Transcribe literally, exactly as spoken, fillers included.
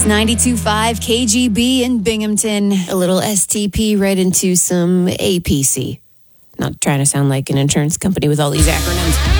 It's ninety-two point five K G B in Binghamton. A little S T P right into some A P C. Not trying to sound like an insurance company with all these acronyms.